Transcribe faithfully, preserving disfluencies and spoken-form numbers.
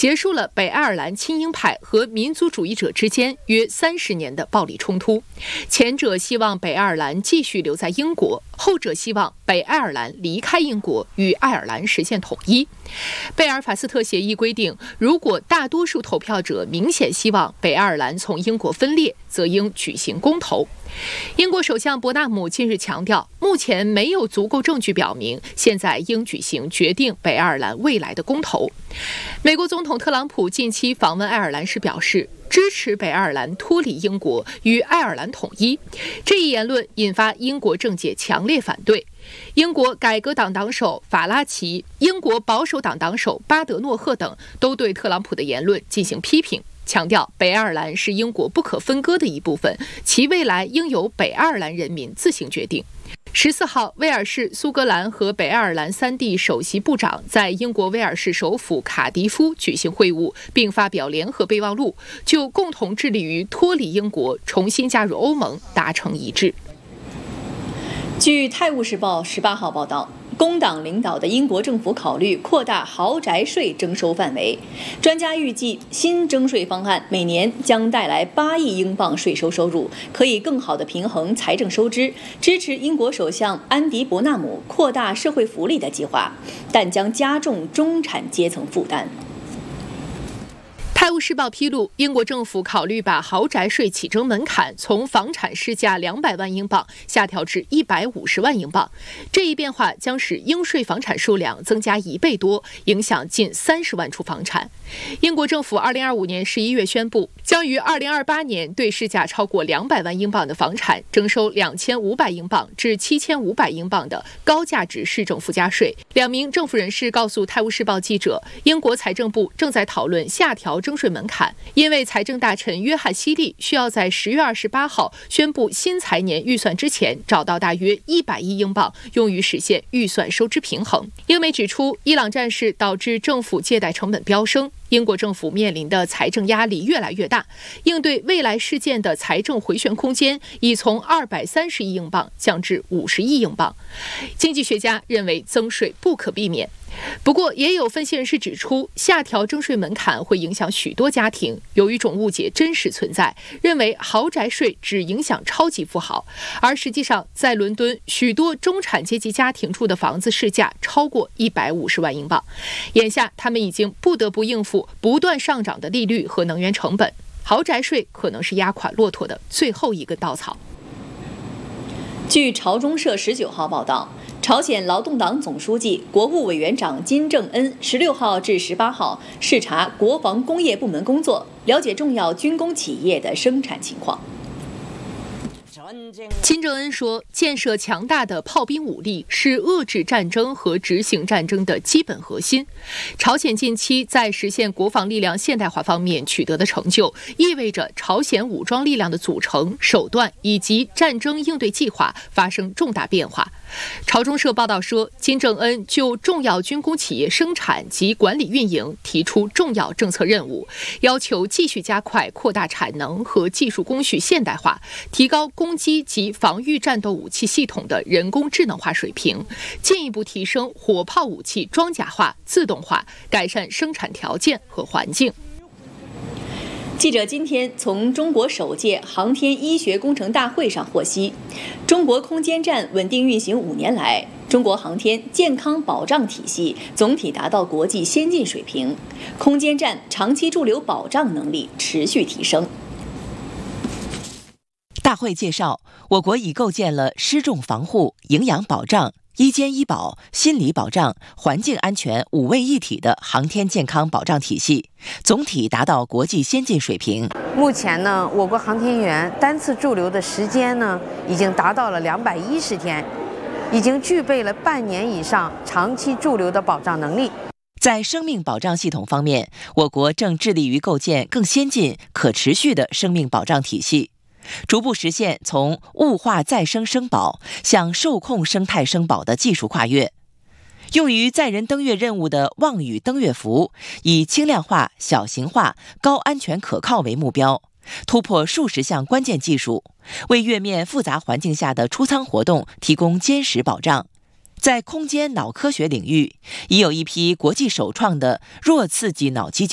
结束了北爱尔兰亲英派和民族主义者之间约三十年的暴力冲突。前者希望北爱尔兰继续留在英国，后者希望北爱尔兰离开英国，与爱尔兰实现统一。贝尔法斯特协议规定，如果大多数投票者明显希望北爱尔兰从英国分裂，则应举行公投。英国首相伯纳姆近日强调，目前没有足够证据表明现在应举行决定北爱尔兰未来的公投。美国总统特朗普近期访问爱尔兰时表示，支持北爱尔兰脱离英国，与爱尔兰统一。这一言论引发英国政界强烈反对。英国改革党党首法拉奇、英国保守党党首巴德诺赫等都对特朗普的言论进行批评，强调北爱尔兰是英国不可分割的一部分，其未来应由北爱尔兰人民自行决定。十四号，威尔士、苏格兰和北爱尔兰三地首席部长在英国威尔士首府卡迪夫举行会晤，并发表联合备忘录，就共同致力于脱离英国、重新加入欧盟达成一致。 据《泰晤士报》十八号报道，工党领导的英国政府考虑扩大豪宅税征收范围。专家预计，新征税方案每年将带来八亿英镑税收收入，可以更好地平衡财政收支，支持英国首相安迪·伯纳姆扩大社会福利的计划，但将加重中产阶层负担。 《泰晤士报》披露，英国政府考虑把豪宅税起征门槛从房产市价两百万英镑下调至一百五十万英镑。这一变化将使应税房产数量增加一倍多，影响近三十万处房产。英国政府二零二五年十一月宣布，将于二零二八年对市价超过两百万英镑的房产征收两千五百英镑至七千五百英镑的高价值市政附加税。两名政府人士告诉《泰晤士报》记者，英国财政部正在讨论下调征税门槛，因为财政大臣约翰·希利需要在十月二十八号宣布新财年预算之前找到大约一百亿英镑，用于实现预算收支平衡。英媒指出，伊朗战事导致政府借贷成本飙升，英国政府面临的财政压力越来越大，应对未来事件的财政回旋空间已从二百三十亿英镑降至五十亿英镑。经济学家认为增税不可避免。不过，也有分析人士指出，下调征税门槛会影响许多家庭。有一种误解真实存在，认为豪宅税只影响超级富豪，而实际上，在伦敦，许多中产阶级家庭住的房子市价超过一百五十万英镑。眼下，他们已经不得不应付不断上涨的利率和能源成本，豪宅税可能是压垮骆驼的最后一根稻草。 据朝中社十九号报道，朝鲜劳动党总书记、国务委员长金正恩十六号至十八号视察国防工业部门工作，了解重要军工企业的生产情况。 金正恩说，建设强大的炮兵武力是遏制战争和执行战争的基本核心。朝鲜近期在实现国防力量现代化方面取得的成就，意味着朝鲜武装力量的组成、手段以及战争应对计划发生重大变化。朝中社报道说，金正恩就重要军工企业生产及管理运营提出重要政策任务，要求继续加快扩大产能和技术工序现代化，提高攻击及防御战斗武器系统的人工智能化水平，进一步提升火炮武器装甲化、自动化，改善生产条件和环境。 记者今天从中国首届航天医学工程大会上获悉，中国空间站稳定运行五年来，中国航天健康保障体系总体达到国际先进水平，空间站长期驻留保障能力持续提升。 大会介绍，我国已构建了失重防护、营养保障、医监医保、心理保障、环境安全五位一体的航天健康保障体系，总体达到国际先进水平。 目前呢，我国航天员单次驻留的时间呢，已经达到了两百一十天，已经具备了半年以上长期驻留的保障能力。 在生命保障系统方面，我国正致力于构建更先进、可持续的生命保障体系，逐步实现从物化再生生保向受控生态生保的技术跨越。用于载人登月任务的望宇登月服，以轻量化、小型化、高安全可靠为目标，突破数十项关键技术，为月面复杂环境下的出舱活动提供坚实保障。在空间脑科学领域，已有一批国际首创的弱刺激脑机